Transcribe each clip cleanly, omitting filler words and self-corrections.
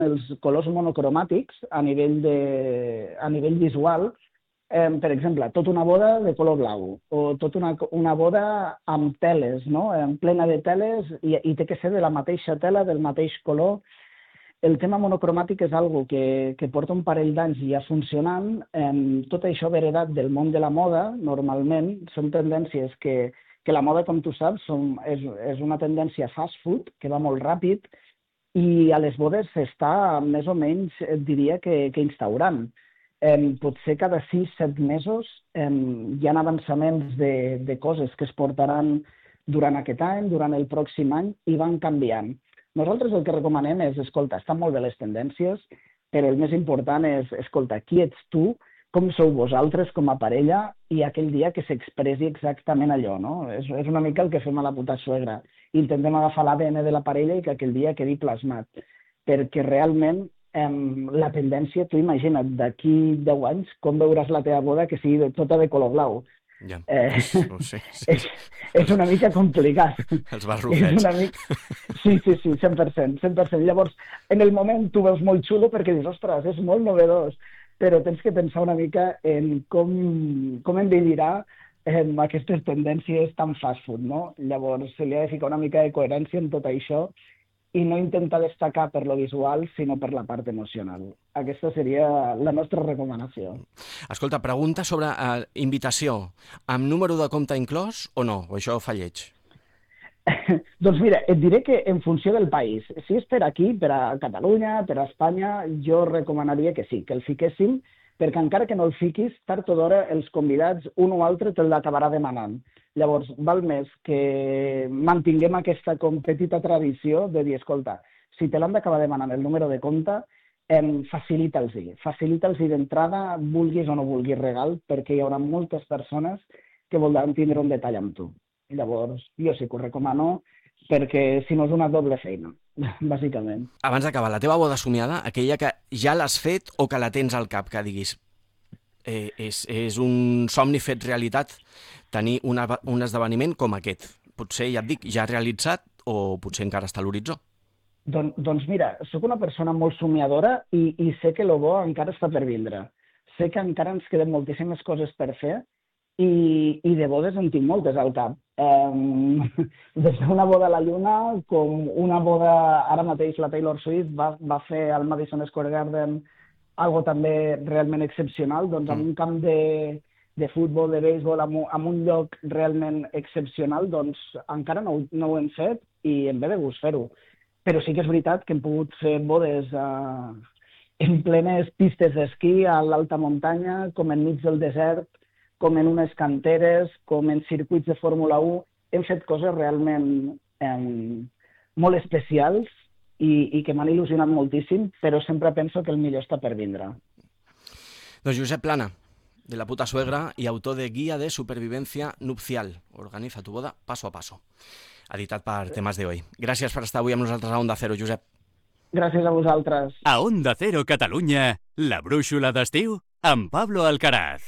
els colors monocromàtics a nivell visual. Per exemple, tota una boda de color blau o tota una boda amb teles, no? Plena de teles i té que ser de la mateixa tela, del mateix color. El tema monocromàtic és algo que porta un parell d'anys ja funcionant. Tot això ve heredat del món de la moda, normalment. Són tendències que la moda, com tu saps, és una tendència fast food, que va molt ràpid, i a les bodes s'està més o menys, diria que instaurant. Potser cada 6-7 mesos hi ha avançaments de coses que es portaran durant aquest any, durant el pròxim any, i van canviant. Nosaltres el que recomanem és, escolta, estan molt bé les tendències, però el més important és, escolta, qui ets tu, com sou vosaltres com a parella, i aquell dia que s'expressi exactament allò, no? És una mica el que fem a la puta suegra. Intentem agafar l'ADN de la parella i que aquell dia quedi plasmat, perquè realment la tendència, tu imagina't, d'aquí 10 anys, com veuràs la teva boda que sigui tota de color blau. Ja, ho sé. Sí. És una mica complicat. Els barrufets. Sí, 100%. Llavors, en el moment tu veus molt xulo perquè dius, ostres, és molt novedós, però tens que pensar una mica en com envelirà aquestes tendències tan fast food, no? Llavors, se li ha de ficar una mica de coherència en tot això i no intentar destacar per lo visual, sinó per la part emocional. Aquesta seria la nostra recomanació. Escolta, pregunta sobre invitació. Amb número de compte inclòs o no? O això fa lleig? Doncs mira, et diré que en funció del país. Si és per aquí, per a Catalunya, per a Espanya, jo recomanaria que sí, que el fiquéssim, perquè encara que no el fiquis, tard o d'hora els convidats, un o altre, te'l acabarà demanant. Llavors, val més que mantinguem aquesta petita tradició de dir, escolta, si te l'han d'acabar demanant el número de compte, facilita'ls-hi d'entrada, vulguis o no vulguis regal, perquè hi haurà moltes persones que voldran tindre un detall amb tu. Llavors, jo sí que ho recomano, perquè si no és una doble feina, bàsicament. Abans d'acabar, la teva boda somiada, aquella que ja l'has fet o que la tens al cap, que diguis, és un somni fet realitat tenir un esdeveniment com aquest. Potser, ja et dic, ja realitzat o potser encara està a l'horitzó. Doncs mira, sóc una persona molt somiadora i sé que el bo encara està per vindre. Sé que encara ens queden moltíssimes coses per fer i de bodes en tinc moltes al cap. Des d'una boda a la Lluna, com una boda, ara mateix la Taylor Swift va fer al Madison Square Garden algo també realment excepcional, doncs en un camp de futbol, de béisbol, en un lloc realment excepcional, doncs encara no ho hem fet i em ve de gust fer-ho. Però sí que és veritat que hem pogut fer bodes en plenes pistes d'esquí, a l'alta muntanya, com enmig del desert, com en unes canteres, com en circuits de Fórmula 1. Hem fet coses realment molt especials i que m'han il·lusionat moltíssim, però sempre penso que el millor està per vindre. Doncs Josep Plana, de La Puta Suegra y autor de Guía de Supervivencia Nupcial. Organiza tu boda paso a paso. Editat per Temes de Hoy. Gràcies per estar avui amb nosaltres a Onda Cero, Josep. Gràcies a vosaltres. A Onda Cero Catalunya, la brúixola d'estiu amb Pablo Alcaraz.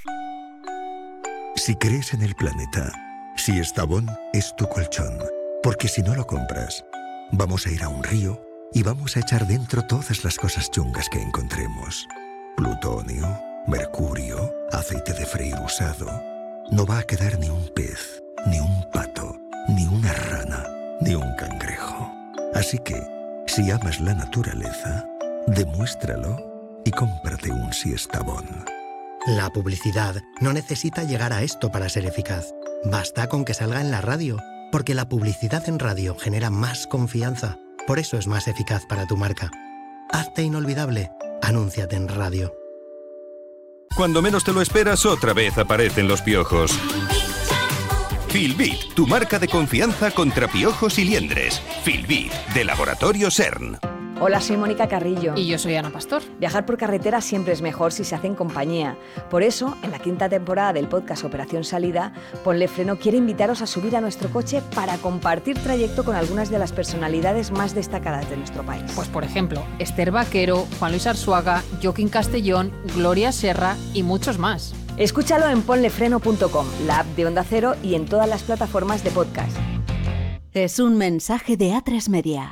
Si crees en el planeta, si Estrabón es tu colchón, porque si no lo compras, vamos a ir a un río y vamos a echar dentro todas las cosas chungas que encontremos. Plutonio, mercurio, aceite de freír usado. No va a quedar ni un pez, ni un pato, ni una rana, ni un cangrejo. Así que, si amas la naturaleza, demuéstralo y cómprate un Siestabón. La publicidad no necesita llegar a esto para ser eficaz. Basta con que salga en la radio, porque la publicidad en radio genera más confianza. Por eso es más eficaz para tu marca. Hazte inolvidable. Anúnciate en radio. Cuando menos te lo esperas, otra vez aparecen los piojos. Filbit, tu marca de confianza contra piojos y liendres. Filbit, de Laboratorio CERN. Hola, soy Mónica Carrillo. Y yo soy Ana Pastor. Viajar por carretera siempre es mejor si se hace en compañía. Por eso, en la 5ª temporada del podcast Operación Salida, Ponle Freno quiere invitaros a subir a nuestro coche para compartir trayecto con algunas de las personalidades más destacadas de nuestro país. Pues por ejemplo, Esther Vaquero, Juan Luis Arzuaga, Joaquín Castellón, Gloria Serra y muchos más. Escúchalo en ponlefreno.com, la app de Onda Cero y en todas las plataformas de podcast. Es un mensaje de A3 Media.